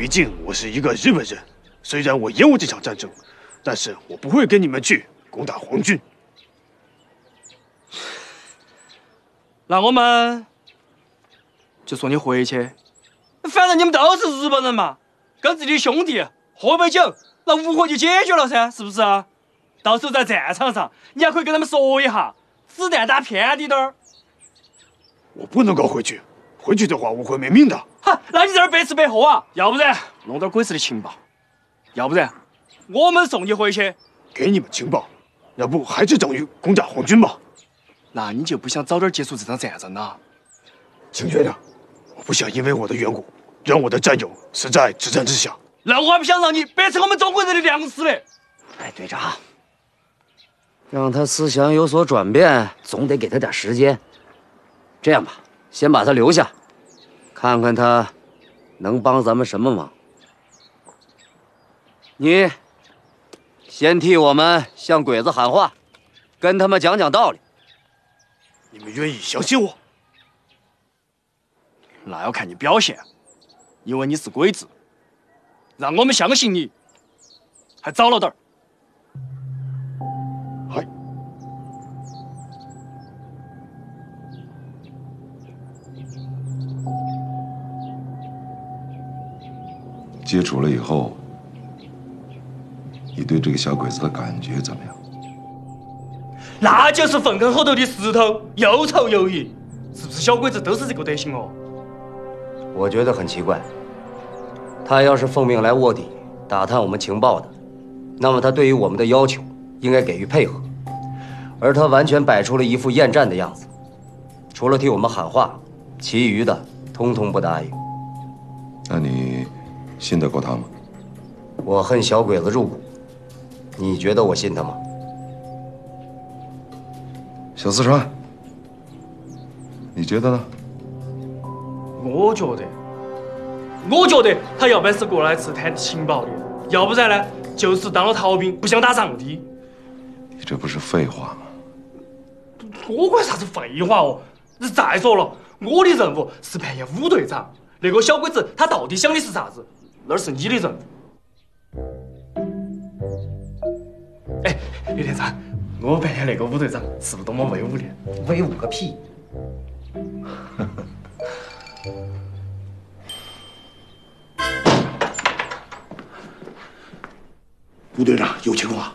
毕竟我是一个日本人，虽然我厌恶这场战争，但是我不会跟你们去攻打皇军。 那我们就说你回去，反正你们都是日本人嘛，跟自己的兄弟喝杯酒，那无货就解决了噻，是不是？到时候在战场上，你还可以跟他们说一下，子弹打偏滴点儿。 我不能够回去，回去的话我会没命的。 哈，那你在这儿白吃白喝啊？要不然弄点鬼子的情报，要不然我们送你回去。 给你们情报，要不还是等于攻打皇军吧？ 那你就不想早点结束这场战争了？ 清确的，我不想因为我的缘故，让我的战友死在之战之下。 那我还不想让你白吃我们中国人的粮食嘞！ 哎，队长，让他思想有所转变，总得给他点时间。这样吧，先把他留下，看看他能帮咱们什么忙。你先替我们向鬼子喊话，跟他们讲讲道理。 你们愿意相信我？ 那要看你表现，因为你是鬼子，让我们相信你还早了点儿。 嗨， 接触了以后，你对这个小鬼子的感觉怎么样？ 那就是粪坑后头的石头，又臭又硬，是不是小鬼子都是这个德行哦？ 我觉得很奇怪，他要是奉命来卧底打探我们情报的，那么他对于我们的要求应该给予配合，而他完全摆出了一副厌战的样子，除了替我们喊话，其余的通通不答应。 那你信得过他吗？ 我恨小鬼子入骨，你觉得我信他吗？ 小四川，你觉得呢？ 我觉得他要不然是过来刺探情报的，要不然呢就是当了逃兵，不想打仗的。 你这不是废话吗？ 我管啥子废话哦！再说了，我的任务是盘下武队长，那个小鬼子他到底想的是啥子？那是你的任务。哎，李连长，我盘下那个武队长是不是多么威武的？ 威武个屁！ 吴队长有情况。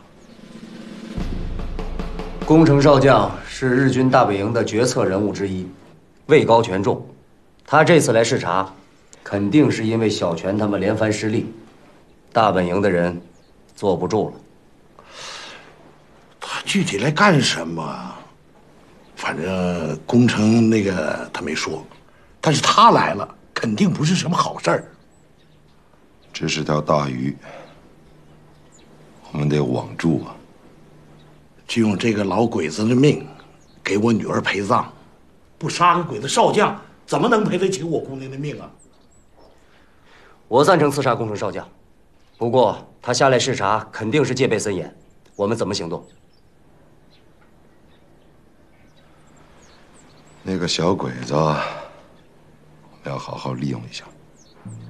宫城少将是日军大本营的决策人物之一，位高权重。他这次来视察，肯定是因为小泉他们连番失利，大本营的人坐不住了。 他具体来干什么？反正工程那个他没说，但是他来了，肯定不是什么好事儿。 这是条大鱼，我们得网住啊！ 就用这个老鬼子的命，给我女儿陪葬，不杀个鬼子少将，怎么能赔得起我姑娘的命啊？ 我赞成刺杀宫城少将，不过他下来视察，肯定是戒备森严。我们怎么行动？ 那个小鬼子，我们要好好利用一下。